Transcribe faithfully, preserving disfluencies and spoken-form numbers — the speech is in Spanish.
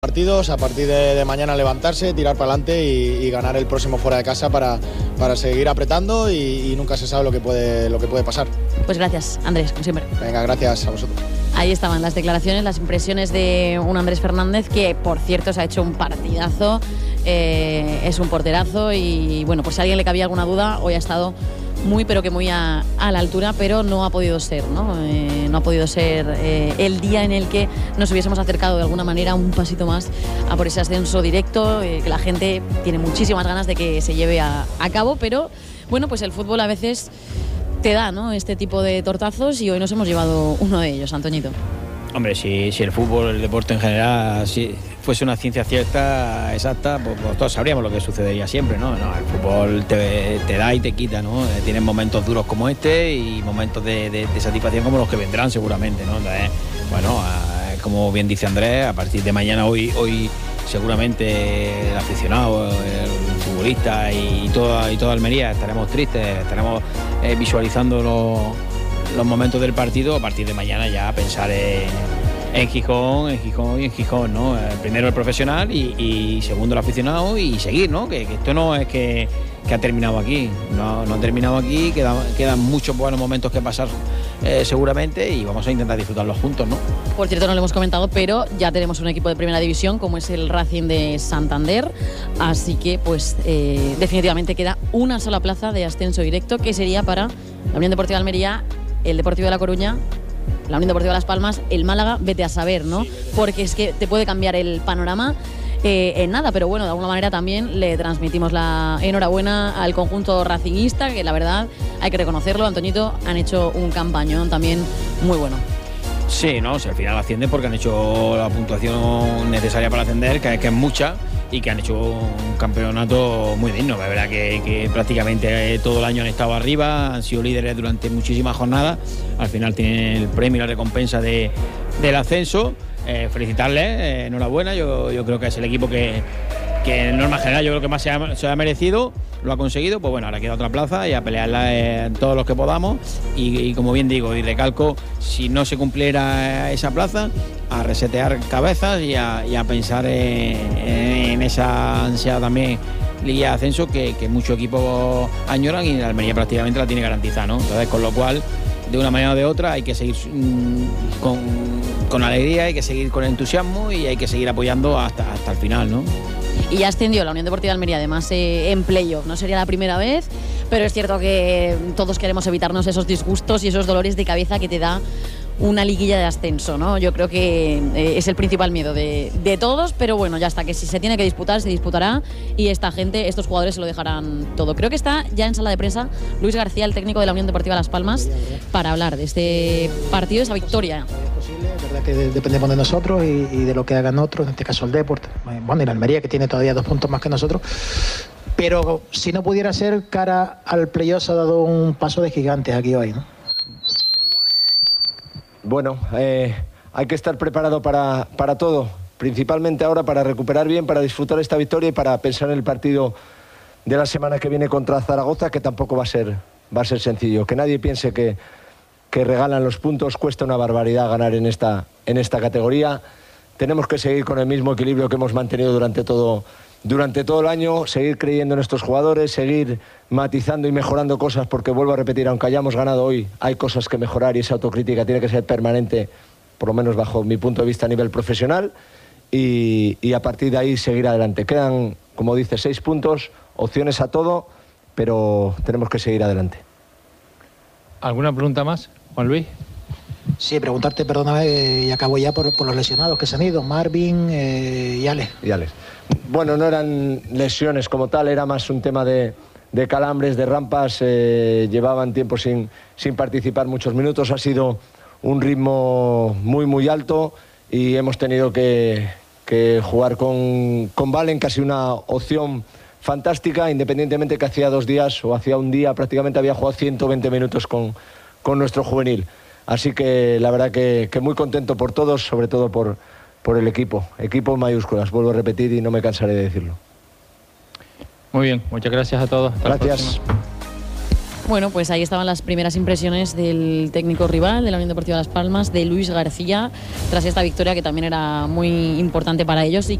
partidos, a partir de, de mañana levantarse, tirar para adelante y, y ganar el próximo fuera de casa para, para seguir apretando y, y nunca se sabe lo que puede, lo que puede pasar. Pues gracias, Andrés, como siempre. Venga, gracias a vosotros. Ahí estaban las declaraciones, las impresiones de un Andrés Fernández que, por cierto, se ha hecho un partidazo, eh, es un porterazo y, bueno, por si a alguien le cabía alguna duda, hoy ha estado muy, pero que muy a, a la altura, pero no ha podido ser, ¿no? Eh, no ha podido ser eh, el día en el que nos hubiésemos acercado de alguna manera un pasito más a por ese ascenso directo, eh, que la gente tiene muchísimas ganas de que se lleve a, a cabo, pero, bueno, pues el fútbol a veces te da, ¿no?, este tipo de tortazos y hoy nos hemos llevado uno de ellos, Antoñito. Hombre, si, si el fútbol, el deporte en general, si fuese una ciencia cierta, exacta, pues, pues todos sabríamos lo que sucedería siempre, ¿no? No, el fútbol te, te da y te quita, ¿no? Tienes momentos duros como este y momentos de, de, de satisfacción como los que vendrán seguramente, ¿no? Entonces, bueno, a, como bien dice Andrés, a partir de mañana, hoy, hoy seguramente el aficionado, el futbolista y toda, y toda Almería estaremos tristes, estaremos eh, visualizando los... los momentos del partido. A partir de mañana ya pensar en, en Gijón, en Gijón y en Gijón, ¿no? Primero el profesional y, y segundo el aficionado y seguir, ¿no? Que, que esto no es que, que ha terminado aquí, no, no ha terminado aquí, quedan, quedan muchos buenos momentos que pasar eh, seguramente y vamos a intentar disfrutarlos juntos, ¿no? Por cierto, no lo hemos comentado, pero ya tenemos un equipo de primera división como es el Racing de Santander, así que pues eh, definitivamente queda una sola plaza de ascenso directo que sería para la Unión Deportiva de Almería, el Deportivo de La Coruña, la Unión Deportiva de Las Palmas, el Málaga, vete a saber, ¿no? Porque es que te puede cambiar el panorama eh, en nada, pero bueno, de alguna manera también le transmitimos la enhorabuena al conjunto racingista, que la verdad hay que reconocerlo, Antoñito, han hecho un campañón también muy bueno. Sí, no, si al final ascienden porque han hecho la puntuación necesaria para ascender, que, que es mucha, y que han hecho un campeonato muy digno. La verdad que, que prácticamente todo el año han estado arriba, han sido líderes durante muchísimas jornadas. Al final tienen el premio y la recompensa de, del ascenso. Eh, felicitarles, eh, enhorabuena. Yo, yo creo que es el equipo que, que en norma general yo creo que más se ha, se ha merecido, lo ha conseguido. Pues bueno, ahora queda otra plaza y a pelearla en todos los que podamos. Y, y como bien digo y recalco, si no se cumpliera esa plaza, a resetear cabezas y a, y a pensar en, en esa ansia también Liga de Ascenso que, que muchos equipos añoran y la Almería prácticamente la tiene garantizada, ¿no? Entonces, con lo cual, de una manera o de otra, hay que seguir mmm, con, con alegría, hay que seguir con entusiasmo y hay que seguir apoyando hasta, hasta el final, ¿no? Y ya ascendió la Unión Deportiva de Almería, además eh, en playoff. No sería la primera vez, pero es cierto que todos queremos evitarnos esos disgustos y esos dolores de cabeza que te da una liguilla de ascenso, ¿no? Yo creo que eh, es el principal miedo de, de todos, pero bueno, ya está, que si se tiene que disputar, se disputará y esta gente, estos jugadores se lo dejarán todo. Creo que está ya en sala de prensa Luis García, el técnico de la Unión Deportiva Las Palmas, para hablar de este partido, de esa victoria. Es verdad que dependemos de nosotros y, y de lo que hagan otros, en este caso el Deport, bueno, y la Almería, que tiene todavía dos puntos más que nosotros, pero si no pudiera ser, cara al playoff ha dado un paso de gigantes aquí hoy, ¿no? Bueno, eh, hay que estar preparado para, para todo, principalmente ahora para recuperar bien, para disfrutar esta victoria y para pensar en el partido de la semana que viene contra Zaragoza, que tampoco va a ser, va a ser sencillo. Que nadie piense que, que regalan los puntos, cuesta una barbaridad ganar en esta, en esta categoría. Tenemos que seguir con el mismo equilibrio que hemos mantenido durante todo, durante todo el año, seguir creyendo en estos jugadores, seguir matizando y mejorando cosas, porque vuelvo a repetir, aunque hayamos ganado hoy, hay cosas que mejorar y esa autocrítica tiene que ser permanente, por lo menos bajo mi punto de vista a nivel profesional, y, y a partir de ahí seguir adelante. Quedan, como dice, seis puntos, opciones a todo, pero tenemos que seguir adelante. ¿Alguna pregunta más, Juan Luis? Sí, preguntarte, perdóname, eh, y acabo ya por, por los lesionados que se han ido, Marvin eh, y Alex. Y Alex. Bueno, no eran lesiones como tal, era más un tema de, de calambres, de rampas, eh, llevaban tiempo sin, sin participar muchos minutos, ha sido un ritmo muy muy alto y hemos tenido que, que jugar con, con Valen, casi una opción fantástica, independientemente que hacía dos días o hacía un día prácticamente había jugado ciento veinte minutos con, con nuestro juvenil. Así que la verdad que, que muy contento por todos, sobre todo por, por el equipo. Equipo en mayúsculas, vuelvo a repetir y no me cansaré de decirlo. Muy bien, muchas gracias a todos. Hasta gracias. Bueno, pues ahí estaban las primeras impresiones del técnico rival de la Unión Deportiva Las Palmas, de Luis García, tras esta victoria que también era muy importante para ellos y